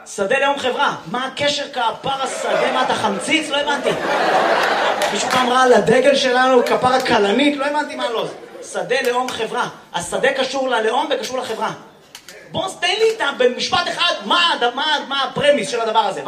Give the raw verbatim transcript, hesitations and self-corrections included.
שדה לאום חברה. מה הקשר כפר השדה? מה אתה חמציץ? לא הבנתי. מישהו פעם ראה על הדגל שלנו כפר הכלנית? לא הבנתי מה לא. שדה לאום חברה. השדה קשור ללאום וקשור לחברה. בוא תן לי במשפט אחד מה, מה, מה הפרמיס של הדבר הזה.